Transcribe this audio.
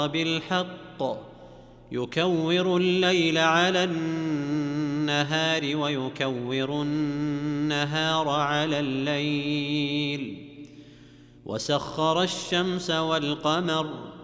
بالحق يكور الليل على النهار ويكور النهار على الليل وسخر الشمس والقمر